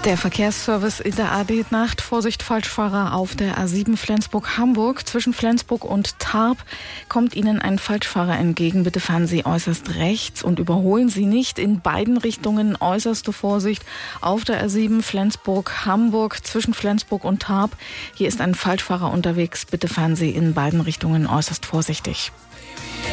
Der Verkehrsservice in der AD-Nacht. Vorsicht, Falschfahrer auf der A7 Flensburg-Hamburg. Zwischen Flensburg und Tarp kommt Ihnen ein Falschfahrer entgegen. Bitte fahren Sie äußerst rechts und überholen Sie nicht. In beiden Richtungen äußerste Vorsicht auf der A7 Flensburg-Hamburg. Zwischen Flensburg und Tarp. Hier ist ein Falschfahrer unterwegs. Bitte fahren Sie in beiden Richtungen äußerst vorsichtig.